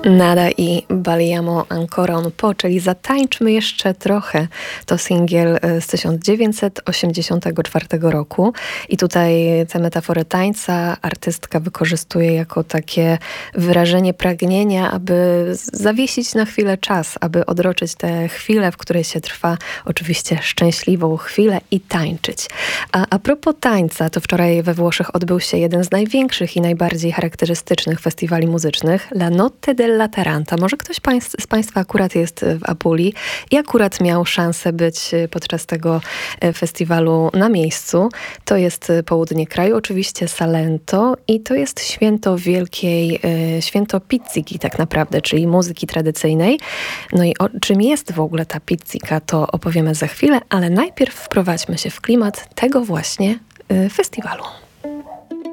Nada i Balliamo ancora un po', czyli Zatańczmy jeszcze trochę. To singiel z 1984 roku i tutaj tę metaforę tańca artystka wykorzystuje jako takie wyrażenie pragnienia, aby zawiesić na chwilę czas, aby odroczyć tę chwilę, w której się trwa, oczywiście szczęśliwą chwilę i tańczyć. A propos tańca, to wczoraj we Włoszech odbył się jeden z największych i najbardziej charakterystycznych festiwali muzycznych, La Notte della Taranta. Może ktoś z Państwa akurat jest w Apulii i akurat miał szansę być podczas tego festiwalu na miejscu. To jest południe kraju, oczywiście Salento i to jest święto święto pizziki tak naprawdę, czyli muzyki tradycyjnej. No i o czym jest w ogóle ta pizzika, to opowiemy za chwilę, ale najpierw wprowadźmy się w klimat tego właśnie festiwalu.